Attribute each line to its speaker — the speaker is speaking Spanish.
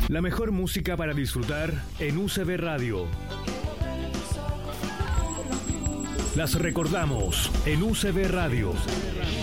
Speaker 1: La mejor música para disfrutar en UCB Radio. Las recordamos en UCB Radio.